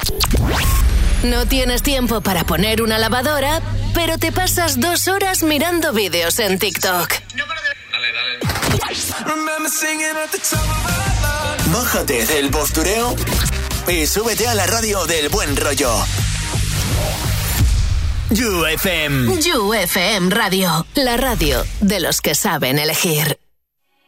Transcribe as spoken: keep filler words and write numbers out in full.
No tienes tiempo para poner una lavadora, pero te pasas dos horas mirando vídeos en TikTok. Dale, dale. Bájate del postureo y súbete a la radio del buen rollo. You F M. You F M Radio, la radio de los que saben elegir.